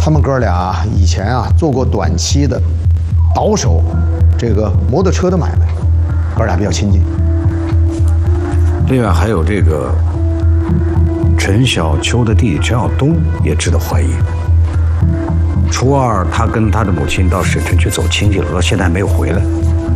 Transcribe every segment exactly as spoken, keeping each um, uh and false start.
他们哥俩以前啊做过短期的倒手这个摩托车的买卖，哥俩比较亲近。 另外还有这个陈小秋的弟弟陈晓东也值得怀疑。初二他跟他的母亲到省城去走亲戚了，到现在还没有回来。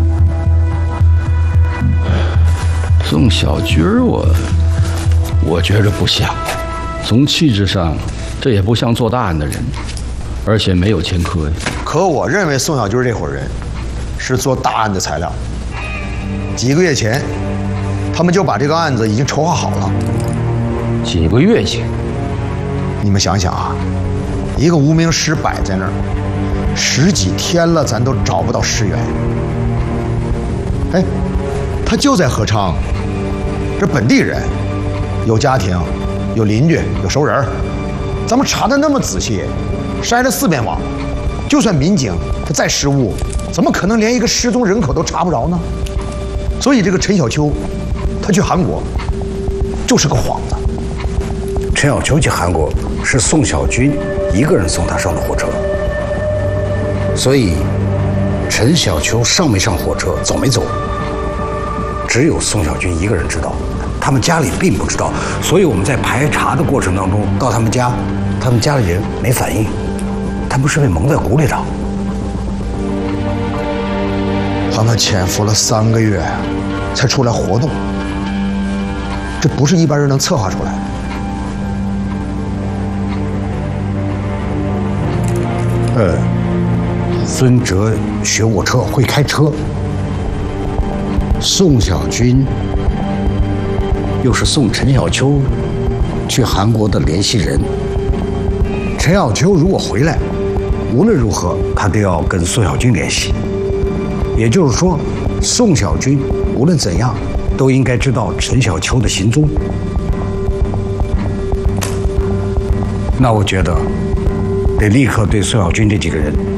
宋小军儿，我我觉着不像，从气质上，这也不像做大案的人，而且没有前科呀。 可我认为宋小军这伙人是做大案的材料。几个月前，他们就把这个案子已经筹划好了。 几个月前， 你们想想啊，一个无名尸摆在那儿，十几天了，咱都找不到尸源。哎，他就在合昌，这本地人，有家庭，有邻居，有熟人，咱们查得那么仔细，筛了四遍网，就算民警他再失误，怎么可能连一个失踪人口都查不着呢？所以这个陈小秋，他去韩国，就是个幌子。 陈小秋去韩国是宋小军一个人送他上的火车，所以陈小秋上没上火车，走没走，只有宋小军一个人知道，他们家里并不知道。所以我们在排查的过程当中，到他们家，他们家里人没反应，他们是被蒙在鼓里的。 他们潜伏了三个月，才出来活动，这不是一般人能策划出来的。 呃，孙哲学卧车，会开车。宋小军又是送陈小秋去韩国的联系人。陈小秋如果回来，无论如何他都要跟宋小军联系。也就是说，宋小军无论怎样都应该知道陈小秋的行踪。那我觉得得立刻对宋小军这几个人